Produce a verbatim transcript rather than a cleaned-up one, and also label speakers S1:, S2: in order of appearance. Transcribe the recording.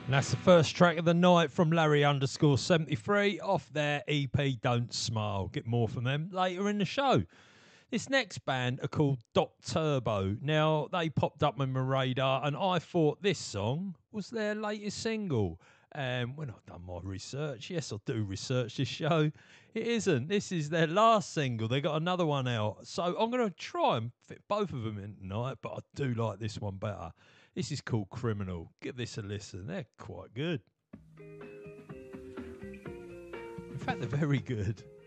S1: And that's the first track of the night from Larry underscore seventy-three off their E P Don't Smile. Get more from them later in the show. This next band are called Doc Turbo. Now, they popped up on my radar and I thought this song was their latest single. And when I've done my research, yes, I do research this show, it isn't. This is their last single. They got another one out. So I'm going to try and fit both of them in tonight, but I do like this one better. This is called Criminal. Give this a listen. They're quite good. In fact, they're very good.